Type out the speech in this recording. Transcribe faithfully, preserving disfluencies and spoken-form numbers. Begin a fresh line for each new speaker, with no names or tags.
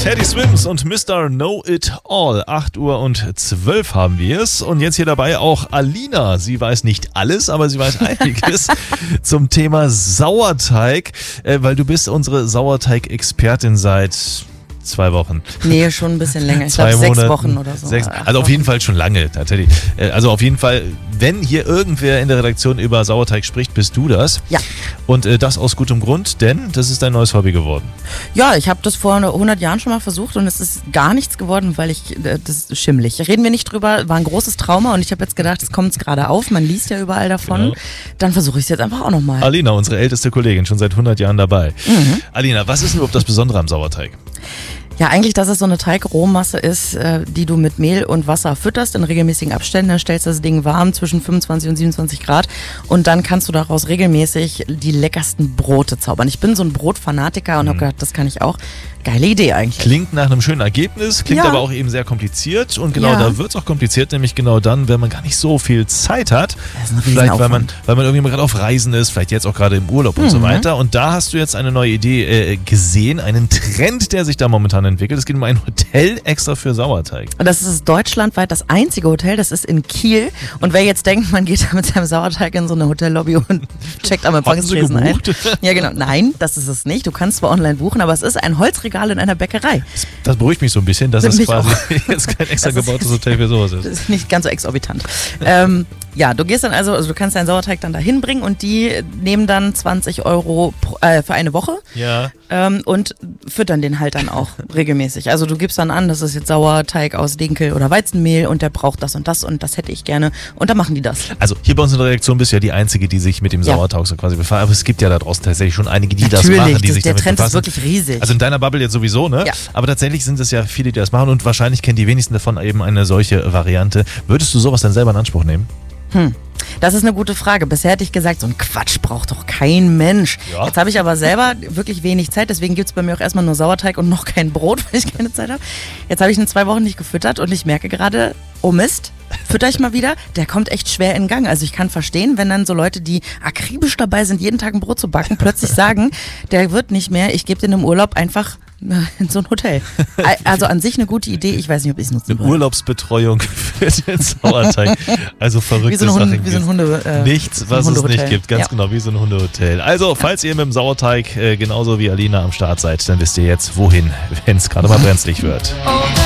Teddy Swims und Mister Know It All. acht Uhr und zwölf haben wir es. Und jetzt hier dabei auch Alina. Sie weiß nicht alles, aber sie weiß einiges zum Thema Sauerteig, äh, weil du bist unsere Sauerteig-Expertin seit zwei Wochen.
Nee, schon ein bisschen länger. Ich glaube sechs Wochen oder so.
Sechs, also auf jeden Fall schon lange, tatsächlich. Also auf jeden Fall, wenn hier irgendwer in der Redaktion über Sauerteig spricht, bist du das.
Ja.
Und äh, das aus gutem Grund, denn das ist dein neues Hobby geworden.
Ja, ich habe das vor hundert Jahren schon mal versucht und es ist gar nichts geworden, weil ich, äh, das ist schimmelig. Reden wir nicht drüber, war ein großes Trauma und ich habe jetzt gedacht, es kommt gerade auf, man liest ja überall davon. Genau. Dann versuche ich es jetzt einfach auch nochmal.
Alina, unsere älteste Kollegin, schon seit hundert Jahren dabei. Mhm. Alina, was ist denn überhaupt das Besondere am Sauerteig?
Ja, eigentlich, dass es so eine Teigrohmasse ist, äh, die du mit Mehl und Wasser fütterst in regelmäßigen Abständen. Dann stellst du das Ding warm zwischen fünfundzwanzig und siebenundzwanzig Grad und dann kannst du daraus regelmäßig die leckersten Brote zaubern. Ich bin so ein Brotfanatiker und mhm. habe gedacht, das kann ich auch. Geile Idee eigentlich.
Klingt nach einem schönen Ergebnis, klingt ja. aber auch eben sehr kompliziert und genau ja. da wird es auch kompliziert, nämlich genau dann, wenn man gar nicht so viel Zeit hat.
Das ist ein
vielleicht weil man, weil man irgendwie gerade auf Reisen ist, vielleicht jetzt auch gerade im Urlaub mhm. und so weiter. Und da hast du jetzt eine neue Idee äh, gesehen, einen Trend, der sich da momentan entwickelt. Es geht um ein Hotel extra für Sauerteig.
Und das ist deutschlandweit das einzige Hotel, das ist in Kiel. Und wer jetzt denkt, man geht da mit seinem Sauerteig in so eine Hotellobby und checkt am Empfangstresen ein. Ja genau, nein, das ist es nicht. Du kannst zwar online buchen, aber es ist ein Holzregal in einer Bäckerei.
Das, das beruhigt mich so ein bisschen, dass
das
es quasi jetzt kein extra gebautes Hotel für sowas ist.
Das ist nicht ganz so exorbitant. ähm, ja, du gehst dann also, also du kannst deinen Sauerteig dann da hinbringen und die nehmen dann zwanzig Euro pro, äh, für eine Woche
ja.
ähm, und füttern den halt dann auch regelmäßig. Also du gibst dann an, das ist jetzt Sauerteig aus Dinkel oder Weizenmehl und der braucht das und das und das hätte ich gerne und dann machen die das.
Also hier bei uns in der Redaktion bist du ja die Einzige, die sich mit dem
ja.
Sauerteig so quasi befasst, aber es gibt ja da draußen tatsächlich schon einige, die
Natürlich,
das machen, die
das,
sich
der
damit
Trend
befassen.
ist wirklich riesig.
Also in deiner Bubble jetzt sowieso, ne?
Ja.
Aber tatsächlich sind es ja viele, die das machen und wahrscheinlich kennen die wenigsten davon eben eine solche Variante. Würdest du sowas dann selber in Anspruch nehmen?
Hm. Das ist eine gute Frage. Bisher hätte ich gesagt, so ein Quatsch braucht doch kein Mensch. Ja. Jetzt habe ich aber selber wirklich wenig Zeit, deswegen gibt es bei mir auch erstmal nur Sauerteig und noch kein Brot, weil ich keine Zeit habe. Jetzt habe ich ihn zwei Wochen nicht gefüttert und ich merke gerade, oh Mist, fütter ich mal wieder, der kommt echt schwer in Gang. Also ich kann verstehen, wenn dann so Leute, die akribisch dabei sind, jeden Tag ein Brot zu backen, plötzlich sagen, der wird nicht mehr, ich gebe den im Urlaub einfach in so ein Hotel. Also an sich eine gute Idee, ich weiß nicht, ob ich es nutzen würde.
Eine Urlaubsbetreuung für den Sauerteig. Also verrückte
wie so ein
Sachen.
Wie so ein Hunde, äh,
Nichts, was
ein
es nicht gibt. Ganz
ja.
genau, wie so ein Hundehotel. Also, falls ihr mit dem Sauerteig äh, genauso wie Alina am Start seid, dann wisst ihr jetzt, wohin, wenn es gerade mal brenzlig wird.